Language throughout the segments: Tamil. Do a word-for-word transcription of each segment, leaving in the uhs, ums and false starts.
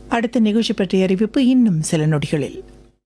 அடுத்த நிகழ்ச்சி பற்றிய அறிவிப்பு இன்னும் சில நொடிகளில்.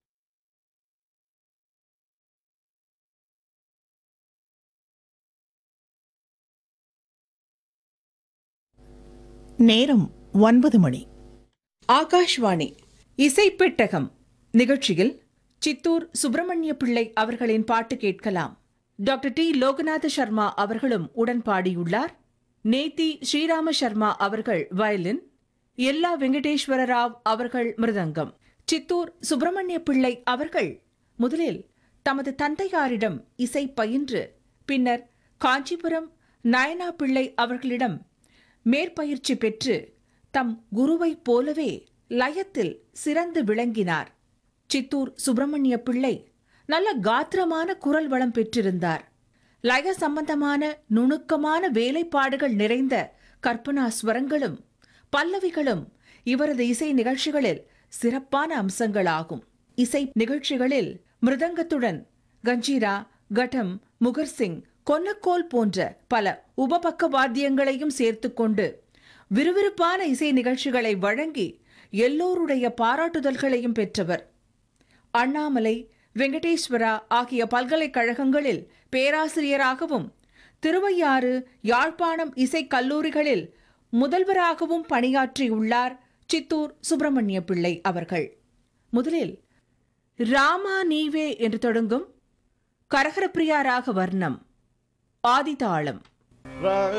நேரம் ஒன்பது மணி. ஆகாஷ்வாணி இசைப்பெட்டகம் நிகழ்ச்சியில் சித்தூர் சுப்பிரமணிய பிள்ளை அவர்களின் பாட்டு கேட்கலாம். டாக்டர் டி லோகநாத சர்மா அவர்களும் உடன் பாடியுள்ளார். நேத்தி ஸ்ரீராம சர்மா அவர்கள் வயலின், எல்லா வெங்கடேஸ்வர ராவ் அவர்கள் மிருதங்கம். சித்தூர் சுப்பிரமணிய பிள்ளை அவர்கள் முதலில் தமது தந்தையாரிடம் இசை பயின்று பின்னர் காஞ்சிபுரம் நாயனா பிள்ளை அவர்களிடம் மேற்பயிற்சி பெற்று தம் குருவைப் போலவே லயத்தில் சிறந்து விளங்கினார். சித்தூர் சுப்பிரமணிய பிள்ளை நல்ல காத்திரமான குரல் வளம் பெற்றிருந்தார். லய சம்பந்தமான நுணுக்கமான வேலைப்பாடுகள் நிறைந்த கற்பனா ஸ்வரங்களும் பல்லவிகளும் இவரது இசை நிகழ்ச்சிகளில் சிறப்பான அம்சங்களாகும். இசை நிகழ்ச்சிகளில் மிருதங்கத்துடன் கஞ்சீரா, கட்டம், முகர்சிங், கொன்னக்கோல் போன்ற பல உபபக்க வாத்தியங்களையும் சேர்த்துக்கொண்டு விறுவிறுப்பான இசை நிகழ்ச்சிகளை வழங்கி எல்லோருடைய பாராட்டுதல்களையும் பெற்றவர். அண்ணாமலை, வெங்கடேஸ்வரா ஆகிய பல்கலைக்கழகங்களில் பேராசிரியராகவும் திருவையாறு, யாழ்ப்பாணம் இசை கல்லூரிகளில் முதல்வராகவும் பணியாற்றியுள்ளார் சித்தூர் சுப்பிரமணிய பிள்ளை அவர்கள். முதலில் ராமா நீவே என்று தொடங்கும் கரகரப்பிரியா ராக வர்ணம், ஆதிதாளம்.